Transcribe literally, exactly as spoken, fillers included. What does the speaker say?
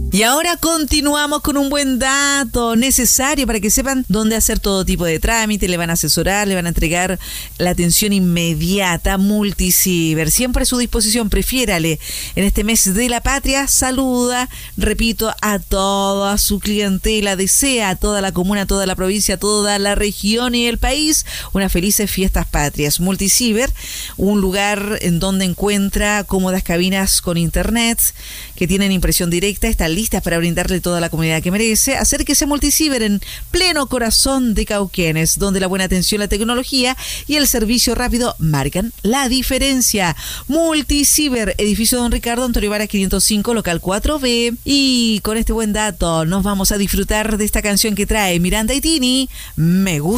Y ahora continuamos con un buen dato necesario para que sepan dónde hacer todo tipo de trámite, le van a asesorar, le van a entregar la atención inmediata. Multiciber, siempre a su disposición, prefiérale. En este mes de la patria, saluda, repito, a toda su clientela, desea a toda la comuna, a toda la provincia, a toda la región y el país unas felices fiestas patrias. Multiciber, un lugar en donde encuentra cómodas cabinas con internet que tienen impresión directa, están listas para brindarle toda la comunidad que merece. Acérquese a Multiciber en pleno corazón de Cauquenes, donde la buena atención, la tecnología y el servicio rápido marcan la diferencia. Multiciber, edificio Don Ricardo, Antonio Vara quinientos cinco, local cuatro B. Y con este buen dato nos vamos a disfrutar de esta canción que trae Miranda y Tini, Me Gusta.